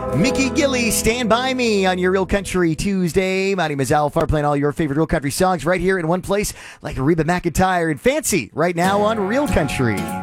Mickey Gilly, Stand By Me on your Real Country Tuesday. My name is Al Farr, playing all your favorite Real Country songs right here in one place, like Reba McEntire and Fancy right now on Real Country.